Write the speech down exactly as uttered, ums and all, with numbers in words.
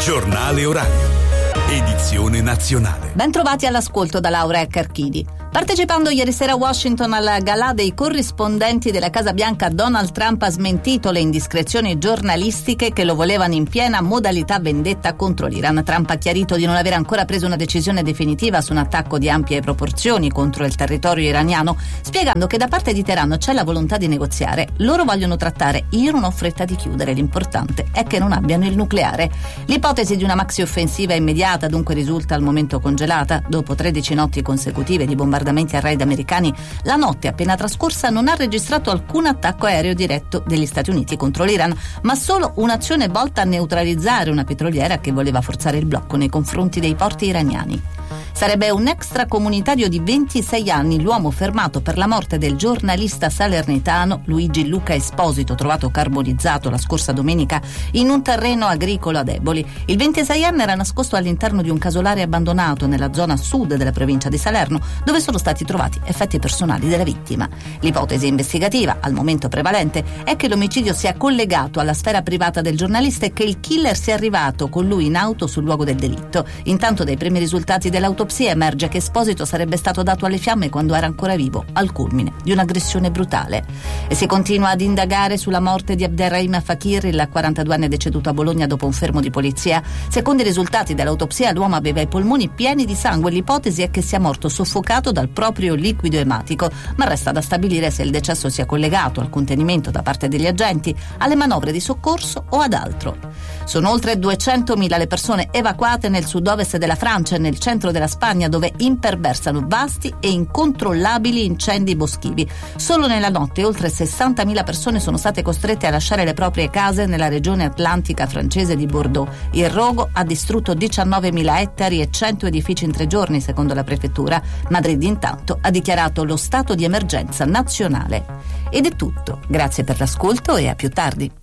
Giornale orario. Edizione nazionale. Ben trovati all'ascolto da Laura Carchidi. Partecipando ieri sera a Washington alla galà dei corrispondenti della Casa Bianca, Donald Trump ha smentito le indiscrezioni giornalistiche che lo volevano in piena modalità vendetta contro l'Iran. Trump ha chiarito di non aver ancora preso una decisione definitiva su un attacco di ampie proporzioni contro il territorio iraniano, spiegando che da parte di Teheran c'è la volontà di negoziare. Loro vogliono trattare, io non ho fretta di chiudere, l'importante è che non abbiano il nucleare. L'ipotesi di una maxi offensiva immediata dunque risulta al momento congelata. Dopo tredici notti consecutive di bombardamenti a raid americani, la notte appena trascorsa non ha registrato alcun attacco aereo diretto degli Stati Uniti contro l'Iran, ma solo un'azione volta a neutralizzare una petroliera che voleva forzare il blocco nei confronti dei porti iraniani. Sarebbe un extracomunitario di ventisei anni l'uomo fermato per la morte del giornalista salernitano Luigi Luca Esposito, trovato carbonizzato la scorsa domenica in un terreno agricolo ad Eboli. Il ventiseienne era nascosto all'interno di un casolare abbandonato nella zona sud della provincia di Salerno, dove sono stati trovati effetti personali della vittima. L'ipotesi investigativa, al momento prevalente, è che l'omicidio sia collegato alla sfera privata del giornalista e che il killer sia arrivato con lui in auto sul luogo del delitto. Intanto, dai primi risultati dell'autopsia emerge che Esposito sarebbe stato dato alle fiamme quando era ancora vivo, al culmine di un'aggressione brutale. E si continua ad indagare sulla morte di Abderrahim Fakir, il quarantaduenne deceduto a Bologna dopo un fermo di polizia. Secondo i risultati dell'autopsia, l'uomo aveva i polmoni pieni di sangue. L'ipotesi è che sia morto soffocato dal proprio liquido ematico, ma resta da stabilire se il decesso sia collegato al contenimento da parte degli agenti, alle manovre di soccorso o ad altro. Sono oltre duecentomila le persone evacuate nel sud-ovest della Francia e nel centro della Spagna, dove imperversano vasti e incontrollabili incendi boschivi. Solo nella notte oltre sessantamila persone sono state costrette a lasciare le proprie case nella regione atlantica francese di Bordeaux. Il rogo ha distrutto diciannovemila ettari e cento edifici in tre giorni, secondo la prefettura. Madrid intanto ha dichiarato lo stato di emergenza nazionale. Ed è tutto. Grazie per l'ascolto e a più tardi.